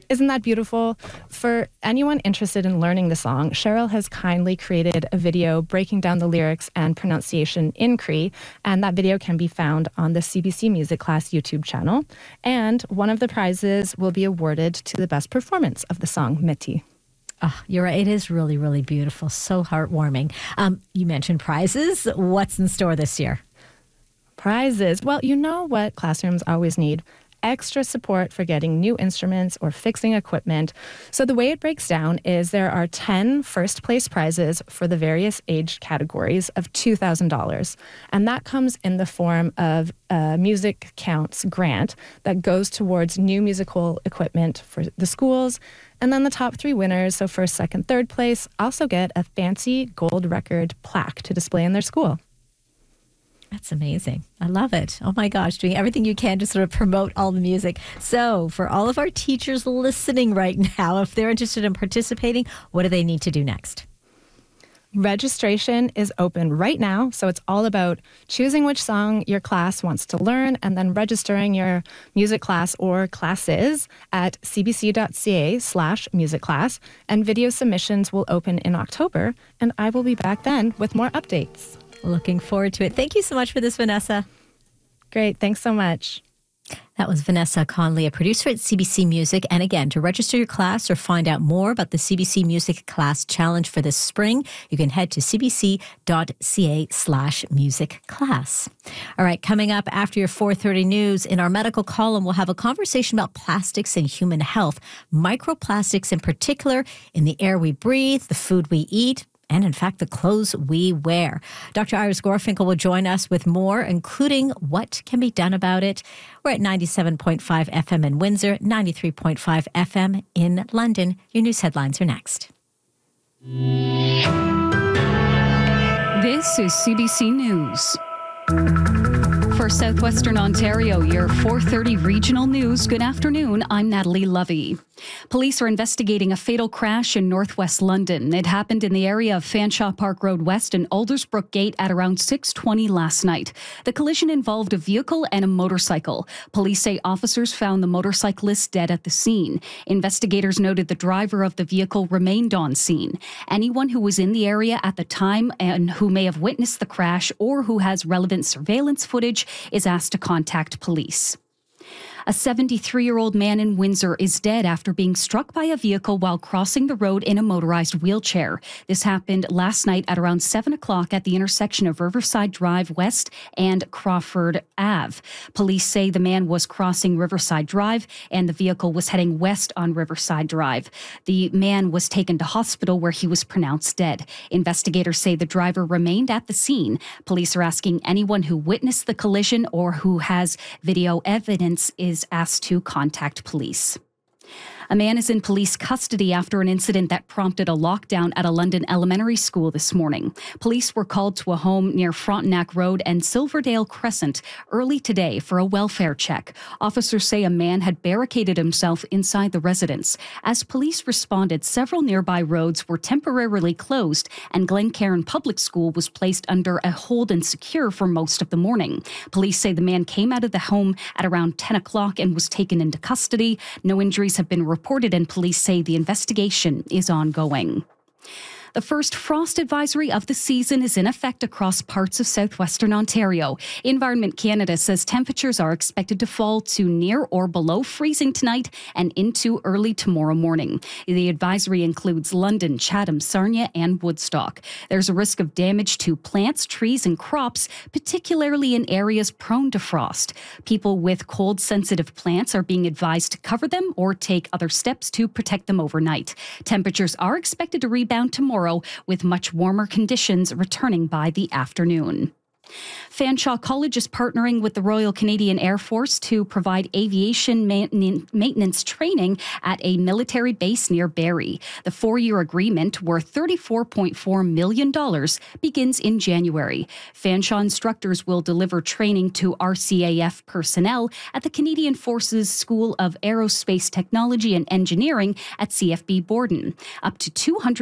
Isn't that beautiful? For anyone interested in learning the song, Cheryl has kindly created a video breaking down the lyrics and pronunciation in Cree, and that video can be found on the CBC Music Class YouTube channel. And one of the prizes will be awarded to the best performance of the song, Miti. Oh, you're right. It is really, really beautiful. So heartwarming. You mentioned prizes. What's in store this year? Prizes. Well, you know what classrooms always need? Extra support for getting new instruments or fixing equipment. So the way it breaks down is there are 10 first place prizes for the various age categories of $2,000. And that comes in the form of a Music Counts grant that goes towards new musical equipment for the schools. And then the top 3 winners, so first, second, third place, also get a fancy gold record plaque to display in their school. That's amazing. I love it. Oh my gosh, doing everything you can to sort of promote all the music. So for all of our teachers listening right now, if they're interested in participating, what do they need to do next? Registration is open right now, so it's all about choosing which song your class wants to learn and then registering your music class or classes at cbc.ca/music class, and video submissions will open in October, and I will be back then with more updates. Looking forward to it. Thank you so much for this, Vanessa. Great. Thanks so much. That was Vanessa Conley, a producer at CBC Music. And again, to register your class or find out more about the CBC Music Class Challenge for this spring, you can head to cbc.ca/music class. All right, coming up after your 4:30 news, in our medical column, we'll have a conversation about plastics and human health, microplastics in particular, in the air we breathe, the food we eat, and in fact, the clothes we wear. Dr. Iris Gorfinkel will join us with more, including what can be done about it. We're at 97.5 FM in Windsor, 93.5 FM in London. Your news headlines are next. This is CBC News. For Southwestern Ontario, your 4:30 regional news. Good afternoon. I'm Natalie Lovey. Police are investigating a fatal crash in northwest London. It happened in the area of Fanshawe Park Road West and Aldersbrook Gate at around 6:20 last night. The collision involved a vehicle and a motorcycle. Police say officers found the motorcyclist dead at the scene. Investigators noted the driver of the vehicle remained on scene. Anyone who was in the area at the time and who may have witnessed the crash or who has relevant surveillance footage is asked to contact police. A 73-year-old man in Windsor is dead after being struck by a vehicle while crossing the road in a motorized wheelchair. This happened last night at around 7 o'clock at the intersection of Riverside Drive West and Crawford Ave. Police say the man was crossing Riverside Drive and the vehicle was heading west on Riverside Drive. The man was taken to hospital where he was pronounced dead. Investigators say the driver remained at the scene. Police are asking anyone who witnessed the collision or who has video evidence is asked to contact police. A man is in police custody after an incident that prompted a lockdown at a London elementary school this morning. Police were called to a home near Frontenac Road and Silverdale Crescent early today for a welfare check. Officers say a man had barricaded himself inside the residence. As police responded, several nearby roads were temporarily closed and Glencairn Public School was placed under a hold and secure for most of the morning. Police say the man came out of the home at around 10 o'clock and was taken into custody. No injuries have been reported, and police say the investigation is ongoing. The first frost advisory of the season is in effect across parts of southwestern Ontario. Environment Canada says temperatures are expected to fall to near or below freezing tonight and into early tomorrow morning. The advisory includes London, Chatham, Sarnia, and Woodstock. There's a risk of damage to plants, trees, and crops, particularly in areas prone to frost. People with cold-sensitive plants are being advised to cover them or take other steps to protect them overnight. Temperatures are expected to rebound tomorrow, with much warmer conditions returning by the afternoon. Fanshawe College is partnering with the Royal Canadian Air Force to provide aviation maintenance training at a military base near Barrie. The 4-year agreement, worth $34.4 million, begins in January. Fanshawe instructors will deliver training to RCAF personnel at the Canadian Forces School of Aerospace Technology and Engineering at CFB Borden. Up to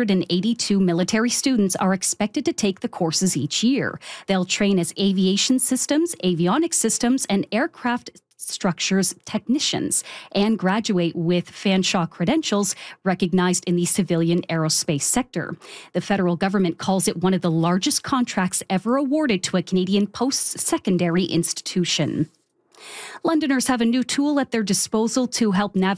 282 military students are expected to take the courses each year. They'll train as aviation systems, avionics systems, and aircraft structures technicians and graduate with Fanshawe credentials recognized in the civilian aerospace sector. The federal government calls it one of the largest contracts ever awarded to a Canadian post-secondary institution. Londoners have a new tool at their disposal to help navigate